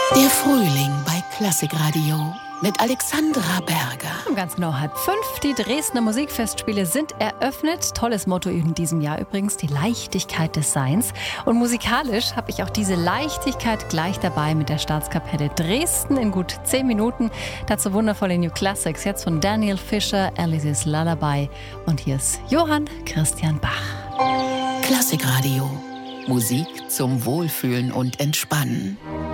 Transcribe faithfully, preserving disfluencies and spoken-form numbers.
Der Frühling bei Klassikradio mit Alexandra Berger. Ganz genau halb fünf. Die Dresdner Musikfestspiele sind eröffnet. Tolles Motto in diesem Jahr übrigens, die Leichtigkeit des Seins. Und musikalisch habe ich auch diese Leichtigkeit gleich dabei mit der Staatskapelle Dresden in gut zehn Minuten. Dazu wundervolle New Classics, jetzt von Daniel Fischer, Alice's Lullaby. Und hier ist Johann Christian Bach. Klassikradio. Musik zum Wohlfühlen und Entspannen.